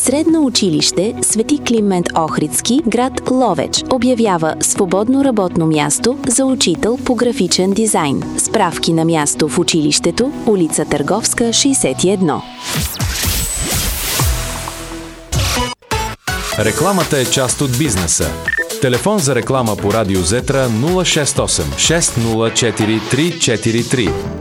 Средно училище Свети Климент Охридски, град Ловеч, обявява свободно работно място за учител по графичен дизайн. Справки на място в училището, улица Търговска, 61. Рекламата е част от бизнеса. Телефон за реклама по радио Зетра 068 604 343.